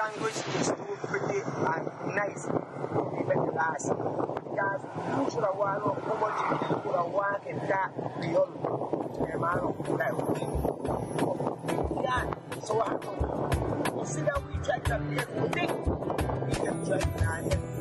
language is too pretty and nice to be the last. Because you should have one of what you could have worked in that beyond the amount of that. Yeah, so I see that we check that we can try